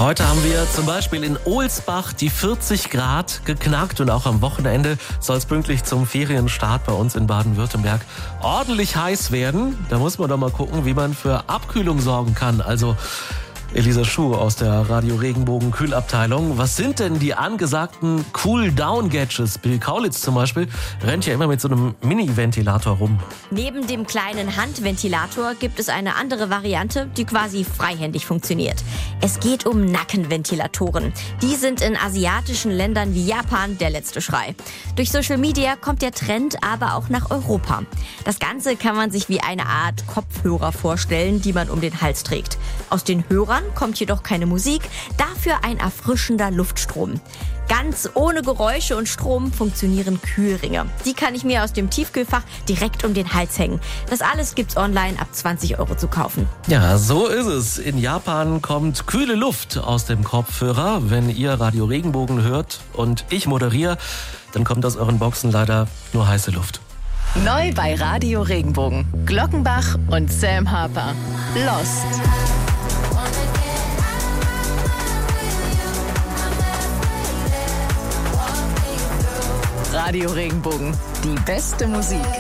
Heute haben wir zum Beispiel in Ohlsbach die 40 Grad geknackt und auch am Wochenende soll es pünktlich zum Ferienstart bei uns in Baden-Württemberg ordentlich heiß werden. Da muss man doch mal gucken, wie man für Abkühlung sorgen kann. Also Elisa Schuh aus der Radio Regenbogen Kühlabteilung. Was sind denn die angesagten Cool-Down-Gadgets? Bill Kaulitz zum Beispiel rennt ja immer mit so einem Mini-Ventilator rum. Neben dem kleinen Handventilator gibt es eine andere Variante, die quasi freihändig funktioniert. Es geht um Nackenventilatoren. Die sind in asiatischen Ländern wie Japan der letzte Schrei. Durch Social Media kommt der Trend aber auch nach Europa. Das Ganze kann man sich wie eine Art Kopfhörer vorstellen, die man um den Hals trägt. Aus den Hörern kommt jedoch keine Musik, dafür ein erfrischender Luftstrom. Ganz ohne Geräusche und Strom funktionieren Kühlringe. Die kann ich mir aus dem Tiefkühlfach direkt um den Hals hängen. Das alles gibt's online ab 20 € zu kaufen. Ja, so ist es. In Japan kommt kühle Luft aus dem Kopfhörer. Wenn ihr Radio Regenbogen hört und ich moderiere, dann kommt aus euren Boxen leider nur heiße Luft. Neu bei Radio Regenbogen. Glockenbach und Sam Harper. Lost. Radio Regenbogen. Die beste Musik.